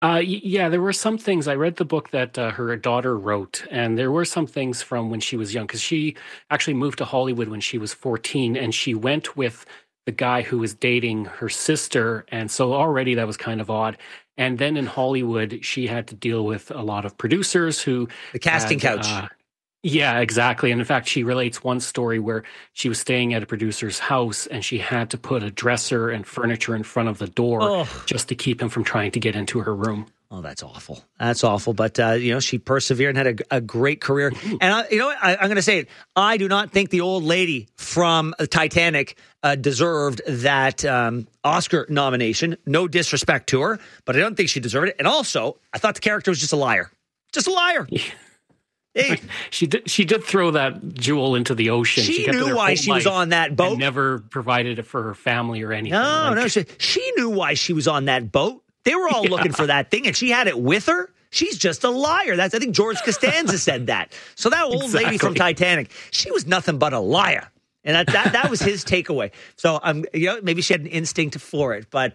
Yeah, there were some things. I read the book that her daughter wrote, and there were some things from when she was young, because she actually moved to Hollywood when she was 14, and she went with the guy who was dating her sister. And so already that was kind of odd. And then in Hollywood, she had to deal with a lot of producers who The casting had, couch. yeah, exactly. And in fact, she relates one story where she was staying at a producer's house and she had to put a dresser and furniture in front of the door Oh. just to keep him from trying to get into her room. Oh, that's awful. That's awful. But, she persevered and had a great career. And, you know what? I'm going to say it. I do not think the old lady from Titanic deserved that Oscar nomination. No disrespect to her, but I don't think she deserved it. And also, I thought the character was just a liar. Just a liar. Hey, She did throw that jewel into the ocean. she kept it knew her why whole she was life on that boat. and never provided it for her family or anything. No, she knew why she was on that boat. They were all looking for that thing, and she had it with her. She's just a liar. I think George Costanza said that. So that old lady from Titanic, she was nothing but a liar. And that was his takeaway. So maybe she had an instinct for it, but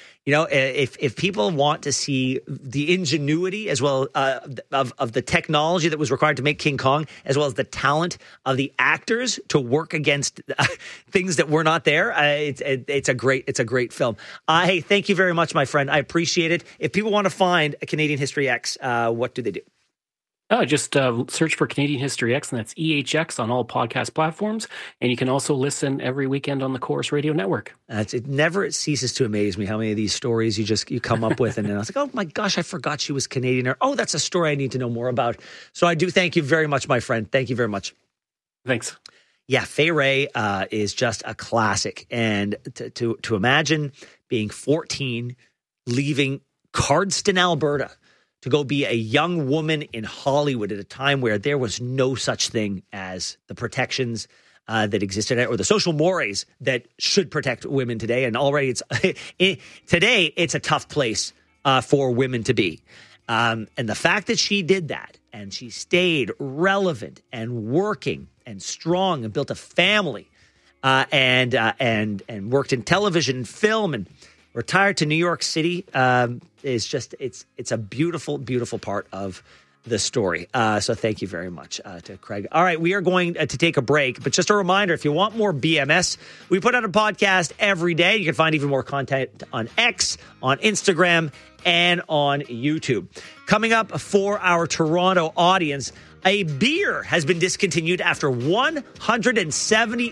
if people want to see the ingenuity as well of the technology that was required to make King Kong, as well as the talent of the actors to work against things that were not there, it's a great film. Hey, thank you very much, my friend. I appreciate it. If people want to find a Canadian History X, what do they do? Just search for Canadian History X, and that's EHX on all podcast platforms. And you can also listen every weekend on the Chorus Radio Network. It never ceases to amaze me how many of these stories you come up with. And then I was like, oh my gosh, I forgot she was Canadian. Or, oh, that's a story I need to know more about. So I do thank you very much, my friend. Thank you very much. Thanks. Yeah, Fay Wray is just a classic. And to imagine being 14, leaving Cardston, Alberta, to go be a young woman in Hollywood at a time where there was no such thing as the protections that existed or the social mores that should protect women today. And already today it's a tough place for women to be. And the fact that she did that and she stayed relevant and working and strong and built a family and worked in television and film and retired to New York City is just it's a beautiful, beautiful part of the story. So thank you very much to Craig. All right, we are going to take a break, but just a reminder, if you want more BMS, we put out a podcast every day. You can find even more content on X, on Instagram, and on YouTube. Coming up for our Toronto audience, a beer has been discontinued after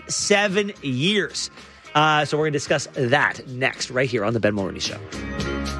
177 years. So we're going to discuss that next, right here on The Ben Mulroney Show.